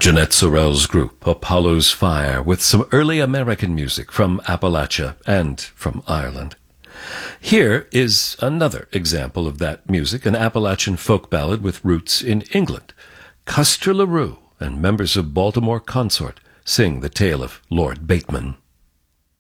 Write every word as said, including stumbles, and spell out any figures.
Jeanette Sorrell's group, Apollo's Fire, with some early American music from Appalachia and from Ireland. Here is another example of that music, an Appalachian folk ballad with roots in England. Custer LaRue and members of Baltimore Consort sing the tale of Lord Bateman.